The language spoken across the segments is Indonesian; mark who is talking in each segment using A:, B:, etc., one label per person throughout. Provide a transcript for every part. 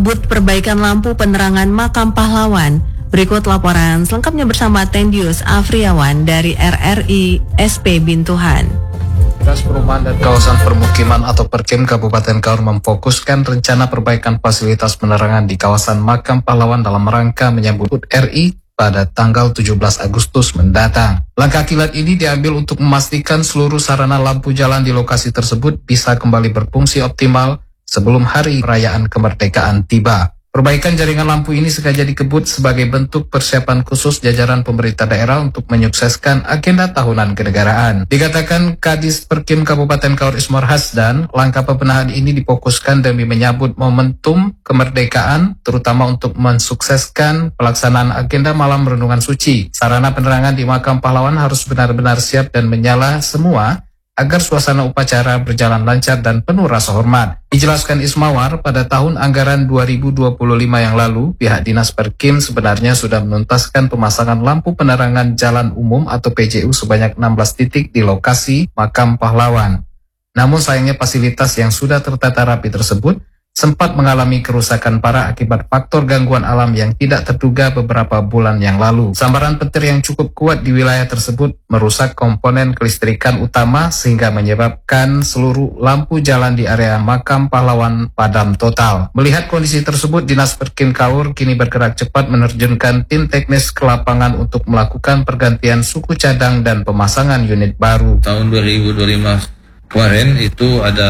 A: menyambut perbaikan lampu penerangan makam pahlawan. Berikut laporan selengkapnya bersama Tendius Afriawan dari RRI SP Bintuhan.
B: Dinas Perumahan dan Kawasan Permukiman atau Perkim Kabupaten Kaur memfokuskan rencana perbaikan fasilitas penerangan di kawasan makam pahlawan dalam rangka menyambut RI pada tanggal 17 Agustus mendatang. Langkah kilat ini diambil untuk memastikan seluruh sarana lampu jalan di lokasi tersebut bisa kembali berfungsi optimal sebelum hari perayaan kemerdekaan tiba. Perbaikan jaringan lampu ini sengaja dikebut sebagai bentuk persiapan khusus jajaran pemerintah daerah untuk menyukseskan agenda tahunan kenegaraan. Dikatakan Kadis Perkim Kabupaten Kaur Ismor Hasdan, langkah pembenahan ini difokuskan demi menyambut momentum kemerdekaan, terutama untuk mensukseskan pelaksanaan agenda malam renungan suci. Sarana penerangan di makam pahlawan harus benar-benar siap dan menyala semua agar suasana upacara berjalan lancar dan penuh rasa hormat. Dijelaskan Ismawar, pada tahun anggaran 2025 yang lalu, pihak Dinas Perkim sebenarnya sudah menuntaskan pemasangan lampu penerangan jalan umum atau PJU sebanyak 16 titik di lokasi makam pahlawan. Namun sayangnya fasilitas yang sudah tertata rapi tersebut sempat mengalami kerusakan parah akibat faktor gangguan alam yang tidak terduga beberapa bulan yang lalu. Sambaran petir yang cukup kuat di wilayah tersebut merusak komponen kelistrikan utama sehingga menyebabkan seluruh lampu jalan di area makam pahlawan padam total. Melihat kondisi tersebut, Dinas Perkim Kaur kini bergerak cepat menerjunkan tim teknis ke lapangan untuk melakukan pergantian suku cadang dan pemasangan unit baru.
C: Tahun 2025 kemarin itu ada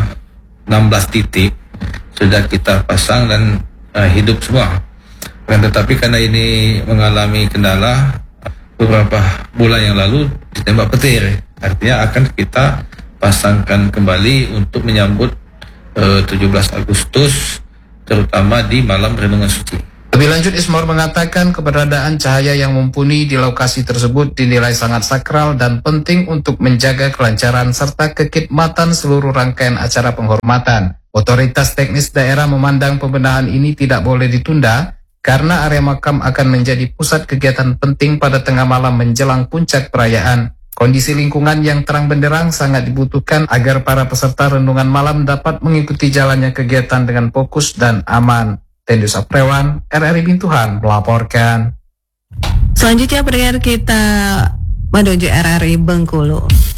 C: 16 titik sudah kita pasang dan hidup semua. Tetapi karena ini mengalami kendala beberapa bulan yang lalu ditembak petir, artinya akan kita pasangkan kembali untuk menyambut 17 Agustus terutama di malam renungan suci.
B: Lebih lanjut, Ismor mengatakan keberadaan cahaya yang mumpuni di lokasi tersebut dinilai sangat sakral dan penting untuk menjaga kelancaran serta kekhidmatan seluruh rangkaian acara penghormatan. Otoritas teknis daerah memandang pembenahan ini tidak boleh ditunda karena area makam akan menjadi pusat kegiatan penting pada tengah malam menjelang puncak perayaan. Kondisi lingkungan yang terang benderang sangat dibutuhkan agar para peserta renungan malam dapat mengikuti jalannya kegiatan dengan fokus dan aman. Tendius Afriawan, RRI Bintuhan melaporkan.
A: Selanjutnya pendengar kita menuju RRI Bengkulu.